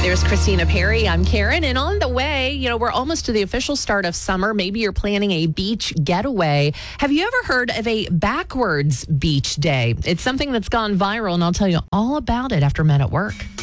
There's Christina Perry. I'm Karen. And on the way, we're almost to the official start of summer. Maybe you're planning a beach getaway. Have you ever heard of a backwards beach day? It's something that's gone viral, and I'll tell you all about it after Men at Work.